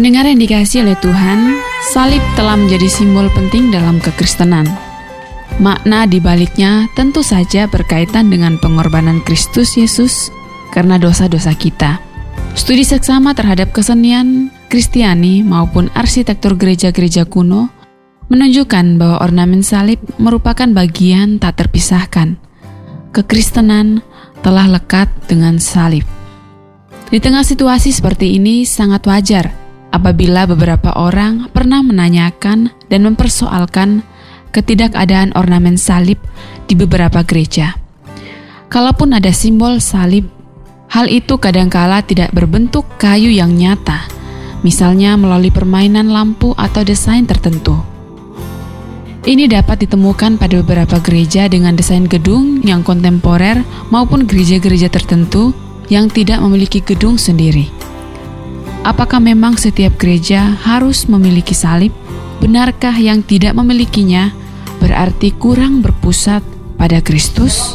Pendengar yang dikasihi oleh Tuhan, salib telah menjadi simbol penting dalam kekristenan. Makna di baliknya tentu saja berkaitan dengan pengorbanan Kristus Yesus karena dosa-dosa kita. Studi seksama terhadap kesenian Kristiani maupun arsitektur gereja-gereja kuno menunjukkan bahwa ornamen salib merupakan bagian tak terpisahkan. Kekristenan telah lekat dengan salib. Di tengah situasi seperti ini sangat wajar apabila beberapa orang pernah menanyakan dan mempersoalkan ketidakadaan ornamen salib di beberapa gereja. Kalaupun ada simbol salib, hal itu kadangkala tidak berbentuk kayu yang nyata, misalnya melalui permainan lampu atau desain tertentu. Ini dapat ditemukan pada beberapa gereja dengan desain gedung yang kontemporer maupun gereja-gereja tertentu yang tidak memiliki gedung sendiri. Apakah memang setiap gereja harus memiliki salib? Benarkah yang tidak memilikinya berarti kurang berpusat pada Kristus?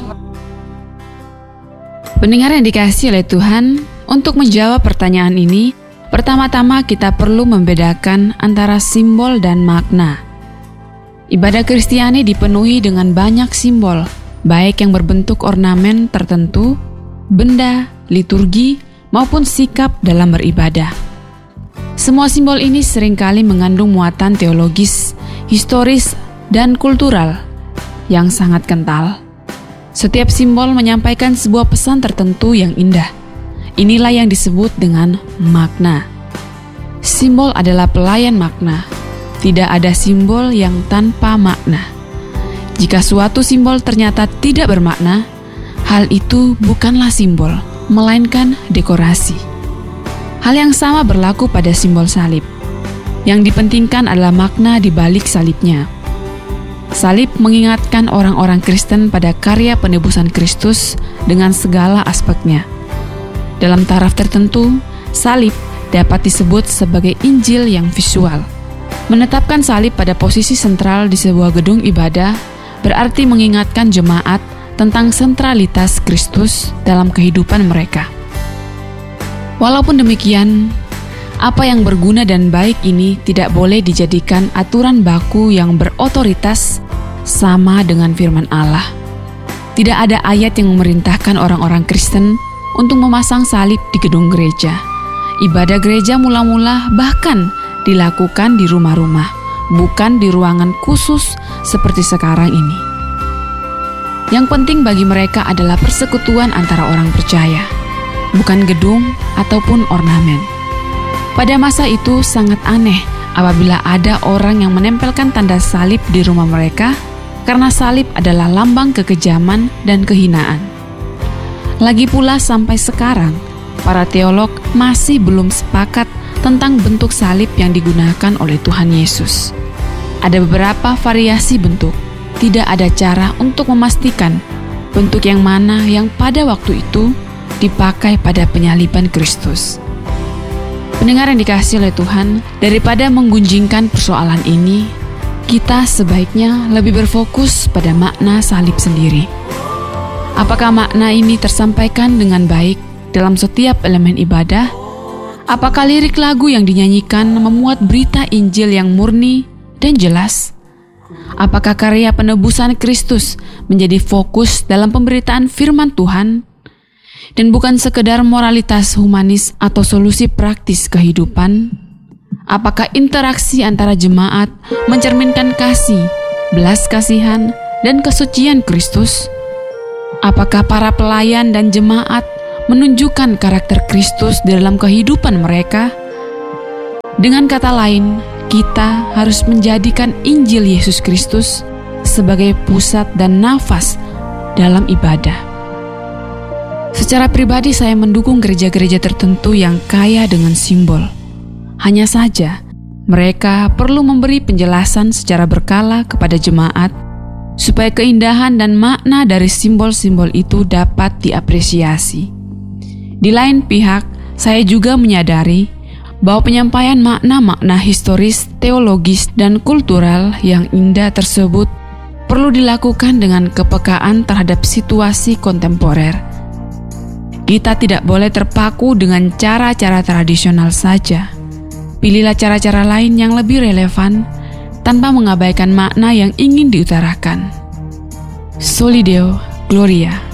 Pendengar yang dikasihi oleh Tuhan, untuk menjawab pertanyaan ini, pertama-tama kita perlu membedakan antara simbol dan makna. Ibadah Kristiani dipenuhi dengan banyak simbol, baik yang berbentuk ornamen tertentu, benda, liturgi, maupun sikap dalam beribadah. Semua simbol ini seringkali mengandung muatan teologis, historis, dan kultural yang sangat kental. Setiap simbol menyampaikan sebuah pesan tertentu yang indah. Inilah yang disebut dengan makna. Simbol adalah pelayan makna. Tidak ada simbol yang tanpa makna. Jika suatu simbol ternyata tidak bermakna, hal itu bukanlah simbol, melainkan dekorasi. Hal yang sama berlaku pada simbol salib. Yang dipentingkan adalah makna di balik salibnya. Salib mengingatkan orang-orang Kristen pada karya penebusan Kristus dengan segala aspeknya. Dalam taraf tertentu, salib dapat disebut sebagai Injil yang visual. Menetapkan salib pada posisi sentral di sebuah gedung ibadah berarti mengingatkan jemaat tentang sentralitas Kristus dalam kehidupan mereka. Walaupun demikian, apa yang berguna dan baik ini tidak boleh dijadikan aturan baku yang berotoritas sama dengan firman Allah. Tidak ada ayat yang memerintahkan orang-orang Kristen untuk memasang salib di gedung gereja. Ibadah gereja mula-mula bahkan dilakukan di rumah-rumah, bukan di ruangan khusus seperti sekarang ini. Yang penting bagi mereka adalah persekutuan antara orang percaya, bukan gedung ataupun ornamen. Pada masa itu sangat aneh apabila ada orang yang menempelkan tanda salib di rumah mereka karena salib adalah lambang kekejaman dan kehinaan. Lagi pula sampai sekarang, para teolog masih belum sepakat tentang bentuk salib yang digunakan oleh Tuhan Yesus. Ada beberapa variasi bentuk. Tidak ada cara untuk memastikan bentuk yang mana yang pada waktu itu dipakai pada penyaliban Kristus. Pendengar yang dikasihi oleh Tuhan, daripada menggunjingkan persoalan ini, kita sebaiknya lebih berfokus pada makna salib sendiri. Apakah makna ini tersampaikan dengan baik dalam setiap elemen ibadah? Apakah lirik lagu yang dinyanyikan memuat berita Injil yang murni dan jelas? Apakah karya penebusan Kristus menjadi fokus dalam pemberitaan firman Tuhan dan bukan sekedar moralitas humanis atau solusi praktis kehidupan? Apakah interaksi antara jemaat mencerminkan kasih, belas kasihan, dan kesucian Kristus? Apakah para pelayan dan jemaat menunjukkan karakter Kristus di dalam kehidupan mereka? Dengan kata lain, kita harus menjadikan Injil Yesus Kristus sebagai pusat dan nafas dalam ibadah. Secara pribadi saya mendukung gereja-gereja tertentu yang kaya dengan simbol. Hanya saja, mereka perlu memberi penjelasan secara berkala kepada jemaat supaya keindahan dan makna dari simbol-simbol itu dapat diapresiasi. Di lain pihak, saya juga menyadari bahwa penyampaian makna-makna historis, teologis, dan kultural yang indah tersebut perlu dilakukan dengan kepekaan terhadap situasi kontemporer. Kita tidak boleh terpaku dengan cara-cara tradisional saja. Pilihlah cara-cara lain yang lebih relevan tanpa mengabaikan makna yang ingin diutarakan. Soli Deo Gloria.